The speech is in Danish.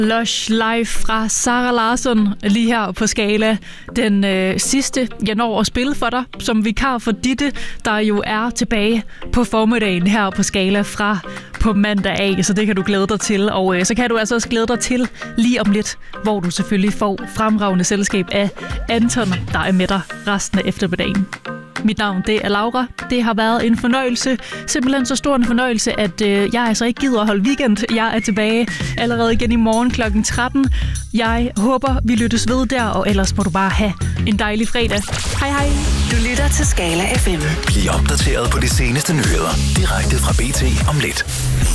Lush live fra Zara Larsson lige her på Skala. Den sidste, jeg når at spille for dig som vikar for Ditte, der jo er tilbage på formiddagen her på Skala fra på mandag af, så det kan du glæde dig til. Og så kan du altså også glæde dig til lige om lidt, hvor du selvfølgelig får fremragende selskab af Anton, der er med dig resten af eftermiddagen. Mit navn, det er Laura. Det har været en fornøjelse. Simpelthen så stor en fornøjelse, at jeg altså ikke gider at holde weekend. Jeg er tilbage allerede igen i morgen kl. 13. Jeg håber, vi lyttes ved der, og ellers må du bare have en dejlig fredag. Hej hej. Du lytter til Skala FM. Bliv opdateret på de seneste nyheder direkte fra BT om lidt.